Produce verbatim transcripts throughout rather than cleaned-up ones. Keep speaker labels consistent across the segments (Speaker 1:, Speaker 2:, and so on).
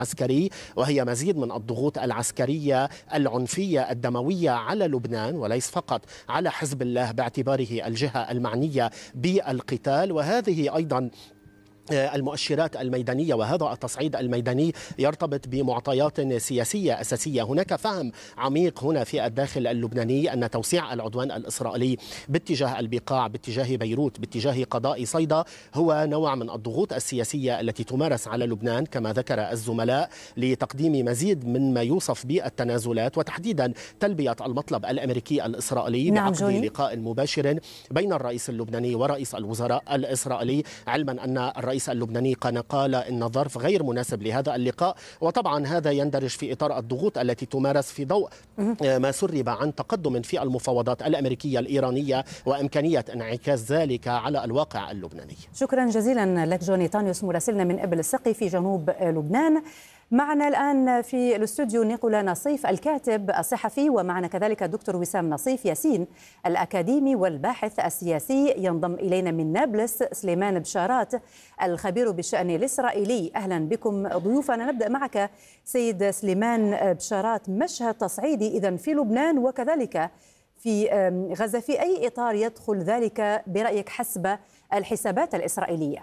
Speaker 1: عسكري، وهي مزيد من الضغوط العسكرية العنفية الدموية على لبنان وليس فقط على حزب الله باعتباره الجهة المعنية بالقتال. وهذه أيضا المؤشرات الميدانية وهذا التصعيد الميداني يرتبط بمعطيات سياسية أساسية. هناك فهم عميق هنا في الداخل اللبناني أن توسيع العدوان الإسرائيلي باتجاه البقاع، باتجاه بيروت، باتجاه قضاء صيدا هو نوع من الضغوط السياسية التي تمارس على لبنان كما ذكر الزملاء لتقديم مزيد من ما يوصف بالتنازلات، وتحديدا تلبية المطلب الأمريكي الإسرائيلي
Speaker 2: نعم
Speaker 1: بعقد لقاء مباشر بين الرئيس اللبناني ورئيس الوزراء الإسرائيلي، علما أن الرئيس اللبناني قال إن الظرف غير مناسب لهذا اللقاء. وطبعا هذا يندرج في إطار الضغوط التي تمارس في ضوء ما سرب عن تقدم في المفاوضات الأمريكية الإيرانية وإمكانية انعكاس ذلك على الواقع اللبناني.
Speaker 2: شكرا جزيلا لك جوني طانيوس مراسلنا من إبل السقي في جنوب لبنان. معنا الآن في الاستوديو نيقولا نصيف الكاتب الصحفي، ومعنا كذلك الدكتور وسام نصيف ياسين الأكاديمي والباحث السياسي. ينضم إلينا من نابلس سليمان بشارات الخبير بالشأن الإسرائيلي. أهلا بكم ضيوفنا. نبدأ معك سيد سليمان بشارات، مشهد تصعيدي إذن في لبنان وكذلك في غزة، في أي إطار يدخل ذلك برأيك حسب الحسابات الإسرائيلية؟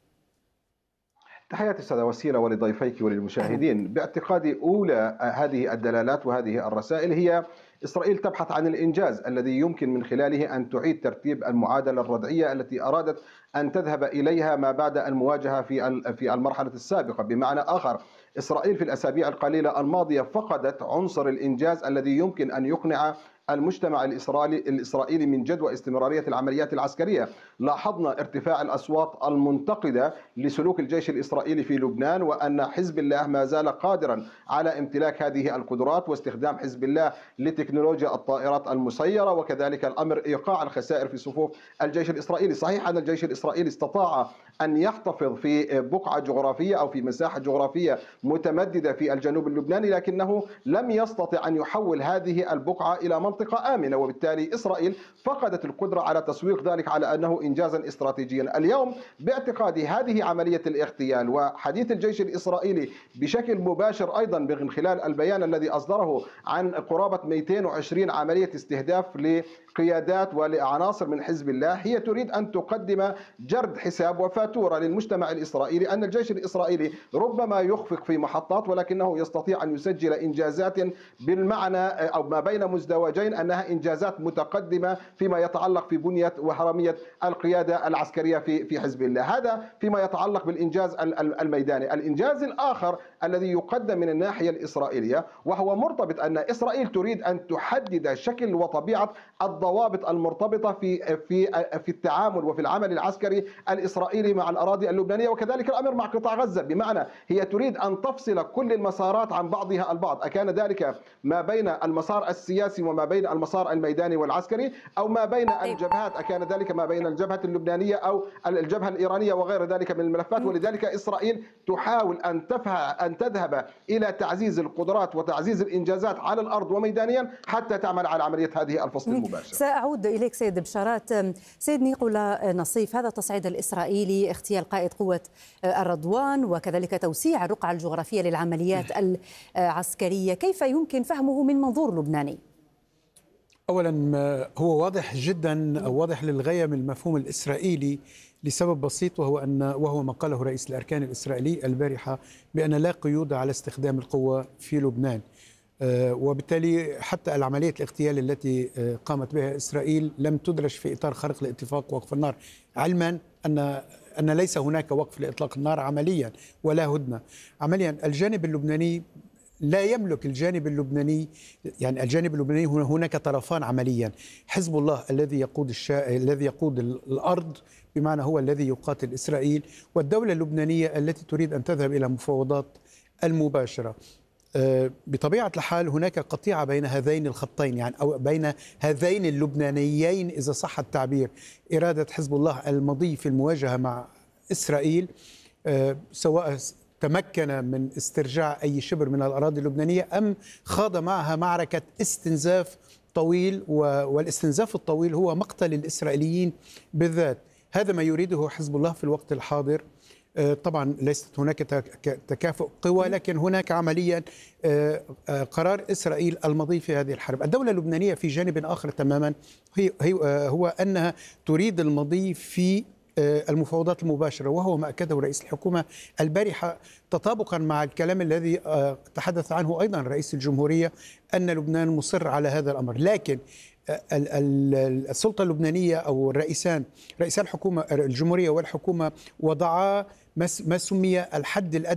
Speaker 3: تحياتي أستاذة وسيلة ولضيفيك وللمشاهدين. باعتقادي أولى هذه الدلالات وهذه الرسائل هي إسرائيل تبحث عن الإنجاز الذي يمكن من خلاله أن تعيد ترتيب المعادلة الردعية التي أرادت أن تذهب إليها ما بعد المواجهة في في المرحلة السابقة. بمعنى آخر، إسرائيل في الأسابيع القليلة الماضية فقدت عنصر الإنجاز الذي يمكن أن يقنع المجتمع الإسرائيلي الإسرائيلي من جدوى استمرارية العمليات العسكرية. لاحظنا ارتفاع الأصوات المنتقدة لسلوك الجيش الإسرائيلي في لبنان، وأن حزب الله ما زال قادرا على امتلاك هذه القدرات واستخدام حزب الله لتكنولوجيا الطائرات المسيرة، وكذلك الأمر إيقاع الخسائر في صفوف الجيش الإسرائيلي. صحيح أن الجيش الإسرائيلي استطاع أن يحتفظ في بقعة جغرافية أو في مساحة جغرافية متمددة في الجنوب اللبناني، لكنه لم يستطع أن يحول هذه البقعة إلى منطقة آمنة، وبالتالي إسرائيل فقدت القدرة على تسويق ذلك على أنه إنجازا استراتيجيا. اليوم باعتقادي هذه عملية الاغتيال وحديث الجيش الإسرائيلي بشكل مباشر أيضا من خلال البيان الذي أصدره عن قرابة مئتين وعشرين عملية استهداف لقيادات ولعناصر من حزب الله، هي تريد أن تقدم جرد حساب وفاتورة للمجتمع الإسرائيلي أن الجيش الإسرائيلي ربما يخفق في محطات، ولكنه يستطيع أن يسجل إنجازات بالمعنى أو ما بين مزدوجين أنها إنجازات متقدمة فيما يتعلق في بنية وهرمية القيادة العسكرية في في حزب الله. هذا فيما يتعلق بالإنجاز الميداني. الإنجاز الآخر الذي يقدم من الناحية الإسرائيلية وهو مرتبط أن إسرائيل تريد أن تحدد شكل وطبيعة الضوابط المرتبطة في في في التعامل وفي العمل العسكري الإسرائيلي مع الأراضي اللبنانية، وكذلك الأمر مع قطاع غزة. بمعنى هي تريد أن تفصل كل المسارات عن بعضها البعض، أكان ذلك ما بين المسار السياسي وما بين المسار الميداني والعسكري، أو ما بين الجبهات، أكان ذلك ما بين الجبهة اللبنانية أو الجبهة الإيرانية وغير ذلك من الملفات. ولذلك إسرائيل تحاول أن تفهم أن تذهب إلى تعزيز القدرات وتعزيز الإنجازات على الأرض وميدانيا حتى تعمل على عملية هذه الفصل المباشر.
Speaker 2: سأعود إليك سيد بشارات. سيد نيقولا نصيف، هذا التصعيد الإسرائيلي، اغتيال قائد قوة الرضوان وكذلك توسيع الرقعة الجغرافية للعمليات العسكرية، كيف يمكن فهمه من منظور لبناني؟
Speaker 4: أولا هو واضح جدا أو واضح للغاية من المفهوم الإسرائيلي لسبب بسيط، وهو أن وهو ما قاله رئيس الأركان الإسرائيلي البارحة بأن لا قيود على استخدام القوة في لبنان. وبالتالي حتى العملية الاغتيال التي قامت بها إسرائيل لم تدرج في إطار خرق الاتفاق ووقف النار، علما أن أن ليس هناك وقف لإطلاق النار عمليا ولا هدنة عمليا. الجانب اللبناني لا يملك الجانب اللبناني، يعني الجانب اللبناني هناك طرفان عمليا: حزب الله الذي يقود الشا... الذي يقود الأرض، بمعنى هو الذي يقاتل إسرائيل، والدولة اللبنانية التي تريد أن تذهب إلى مفاوضات المباشرة. بطبيعة الحال هناك قطيعة بين هذين الخطين، يعني أو بين هذين اللبنانيين إذا صح التعبير: إرادة حزب الله المضي في المواجهة مع إسرائيل، سواء تمكن من استرجاع أي شبر من الأراضي اللبنانية أم خاض معها معركة استنزاف طويل، والاستنزاف الطويل هو مقتل الإسرائيليين بالذات. هذا ما يريده حزب الله في الوقت الحاضر. طبعا ليست هناك تكافؤ قوى، لكن هناك عمليا قرار إسرائيل المضي في هذه الحرب. الدولة اللبنانية في جانب آخر تماما هو أنها تريد المضي في المفاوضات المباشرة، وهو ما أكده رئيس الحكومة البارحة تطابقا مع الكلام الذي تحدث عنه أيضا رئيس الجمهورية أن لبنان مصر على هذا الأمر. لكن السلطة اللبنانية أو الرئيسان رئيسان الحكومة الجمهورية والحكومة وضعا ما سمي الحد الأدنى